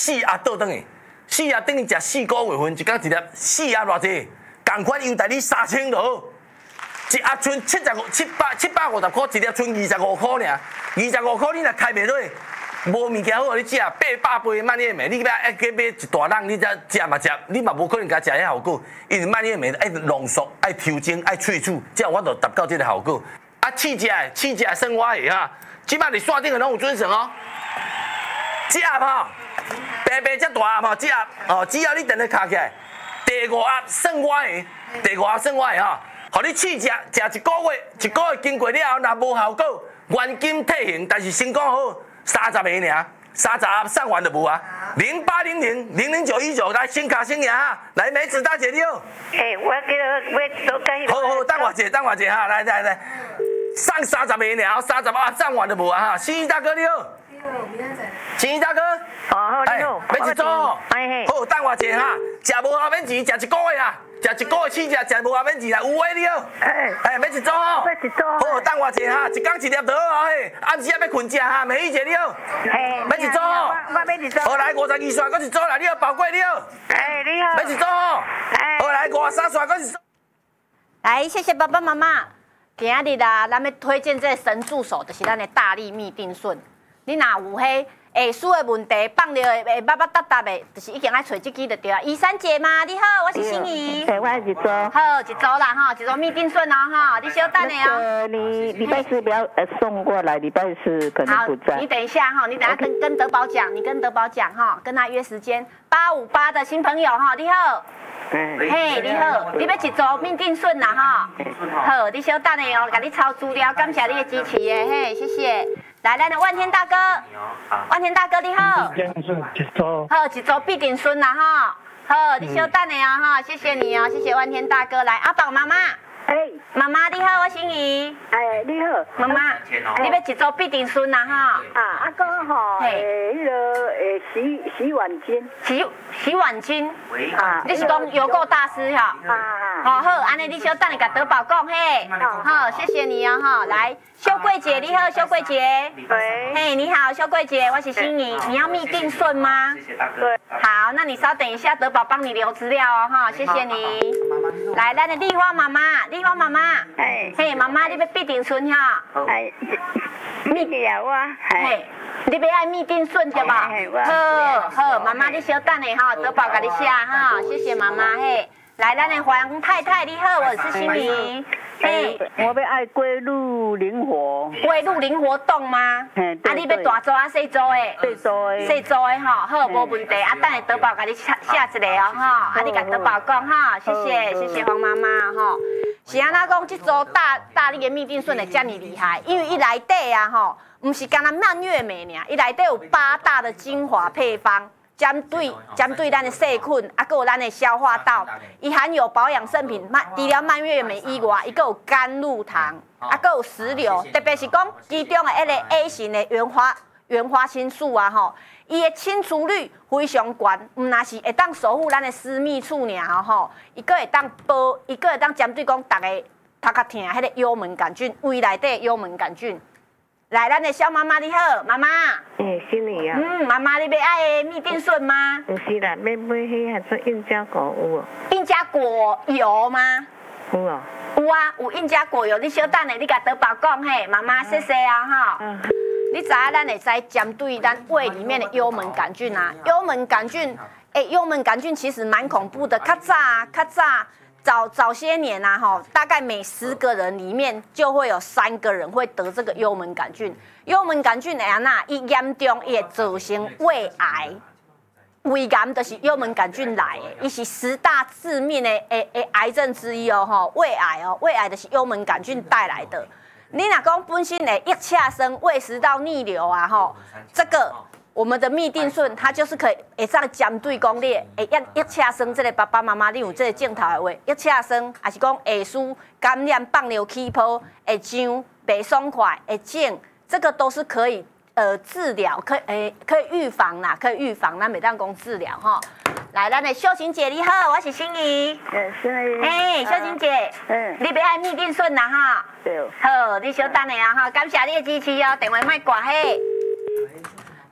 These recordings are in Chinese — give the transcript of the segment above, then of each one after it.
4鸭倒转去，4鸭等于食4个月份，一天一粒4鸭偌济，共款优待你3000就好。一鸭剩750块，一粒剩25块尔，25块你若开袂落，无物件好互你食，800杯蔓越莓，你要去买一大笼，你才食嘛食，你嘛无可能甲食迄效果，因为蔓越莓爱浓缩、爱抽精、爱萃取，才有法度达到这个效果。啊，试食的算我的哈，即摆伫线顶的拢有准绳哦。这鸭吼，白白遮大鸭吼，这鸭哦，只要你等下卡起来，第5鸭算我的，第5鸭算我的吼。互你试食1个月，1个月经过了后，若无效果，原金退还，但是先讲好，30个尔，30盒上完就无啊。0800-00919来先卡先赢哈，来梅子大姐你好。 我叫要多介。 好，等我一下哈，来，上30个尔，后30盒上完就无啊哈。新义大哥你好。新义大哥。 好，你好。 要一组哦。好，等我一下哈，食无效免钱，食1个月啊。食1个月试食无效免钱啦，有诶你好。要一组哦。 要一组。 好，等我一下哈，一天一粒就好哦嘿。暗时要困食哈，美玉姐你好。要一组哦。 我要一组。 好，来52线，搁一组啦，你好，宝贵你好。 你好。 要一组哦。好，来53线，搁一组。 来，谢谢爸爸妈妈。今日啦，咱要推荐这个神助手，就是咱的大力密定顺。你若有迄下输的问题，放着会捌捌答答的，就是已经爱找这支就对了。依珊姐吗？你好，我是心怡。 我一组。 好，一组啦哈，一组密定顺哦哈，你稍等的哦。 你礼拜4不要送过来，礼拜4可能不在。 你等一下哈，你等下跟德宝讲，你跟德宝讲哈，跟他约时间。858的新朋友哈，你好。嘿，你好，你要一组密定顺啦哈。好，你稍等的哦，甲你抄资料，感谢你的支持的，嘿，谢谢。来，咱的万天大哥，万天大哥你好，好，一组必定顺啦哈，好，你稍等的哦哈，谢谢你哦，谢谢万天大哥。来，阿宝妈妈，妈妈你好，我心怡， 你好， 妈妈，你要一组必定顺啦哈， 啊，哥吼，迄个洗碗巾， 洗碗巾，你是讲邮购大师哈，好，安尼你稍等下甲德宝讲嘿，好，谢谢你哦哈，来。秀桂姐，你好，秀桂姐。嘿，你好，秀桂姐，我是心怡。你要密定顺吗？ 对。 好，那你稍等一下，德宝帮你留资料哦，哈，谢谢你。来，咱的丽花妈妈，嘿，妈妈，你要必定顺哈。 密定啊，我。 嘿，你要爱密定顺对吧？好，妈妈你稍等下哈，德宝给你写哈，谢谢妈妈嘿。来，咱的黄太太，你好，我是心怡。 我要爱归路灵活。 归路灵活动吗？啊，你要大组啊，小组的？小组的吼，好，无问题。啊，等下德宝甲你写一个哦，吼，啊，你甲德宝讲哈，谢谢黄妈妈吼。是安怎讲？这组大力的密定顺会遮尔厉害，因为伊内底啊吼，唔是干那蔓越莓尔，伊内底有8大的精华配方。针对咱的细菌，啊，还有咱的消化道，伊含有保养圣品，除了蔓越莓以外，伊还有甘露糖，啊，还有石榴，特别是讲其中的迄个 A 型的原花青素啊，吼，伊的清除率非常高，唔那是会当守护咱的私密处尔吼，伊个会当针对讲大家头壳疼迄个幽门杆菌，胃内底幽门杆菌。来，咱的小妈妈你好，妈妈。 心怡啊。 妈妈，你要爱密定顺吗？ 不是啦，要买迄还做印加果有无？ 印加果油吗？ 有哦。 有啊，有印加果油，你稍等下，你甲德宝讲嘿，妈妈谢谢啊哈。你知影咱会使针对咱胃里面的幽门杆菌啊，幽门杆菌其实蛮恐怖的，较早早些年啊，哈，大概每10个人里面就会有3个人会得这个幽门杆菌。幽门杆菌伊严重会造成胃癌。胃癌就是幽门杆菌来的，伊是10大致命的癌症之一哦，吼，胃癌就是幽门杆菌带来的。你若讲本身的腋下生胃食道逆流啊，吼，这个。我们的密定顺，它就是可以会上针对讲你腋下生这个爸爸妈妈，你有这个镜头的话，腋下生还是讲下输感染放流起泡，会痒、袂爽快、会肿，这个都是可以治疗，可以预防啦，可以预防。咱袂当讲治疗哈。来，咱的秀琴姐你好，我是心怡。 是。 秀琴姐，你要爱密定顺啦哈。对。好，你稍等下啊哈，感谢你的支持哦，电话莫挂嘿。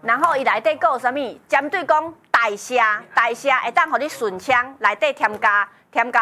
然后伊内底佫有啥物？针对讲代谢会当互你顺畅，内底添加